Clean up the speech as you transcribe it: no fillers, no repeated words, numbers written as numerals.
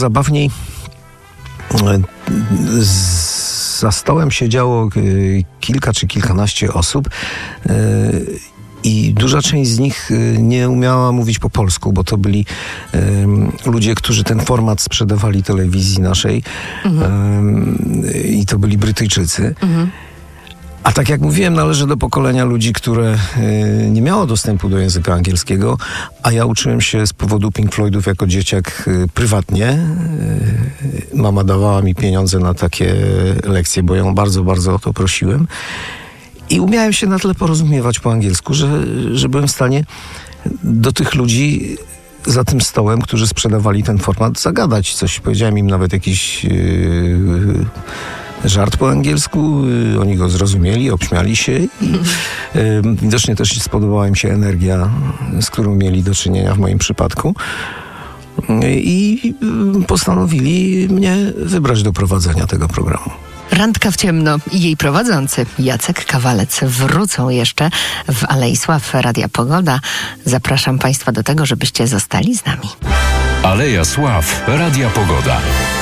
Zabawniej za stołem siedziało kilka czy kilkanaście osób i duża część z nich nie umiała mówić po polsku, bo to byli ludzie, którzy ten format sprzedawali telewizji naszej i to byli Brytyjczycy. A tak jak mówiłem, należę do pokolenia ludzi, które nie miało dostępu do języka angielskiego, a ja uczyłem się z powodu Pink Floydów jako dzieciak prywatnie. Mama dawała mi pieniądze na takie lekcje, bo ją bardzo, bardzo o to prosiłem. I umiałem się na tyle porozumiewać po angielsku, że byłem w stanie do tych ludzi za tym stołem, którzy sprzedawali ten format, zagadać coś. Powiedziałem im nawet jakiś żart po angielsku, oni go zrozumieli, obśmiali się i widocznie też spodobała im się energia, z którą mieli do czynienia w moim przypadku i postanowili mnie wybrać do prowadzenia tego programu. Randka w ciemno i jej prowadzący Jacek Kawalec wrócą jeszcze w Alei Sław Radia Pogoda. Zapraszam Państwa do tego, żebyście zostali z nami. Aleja Sław Radia Pogoda.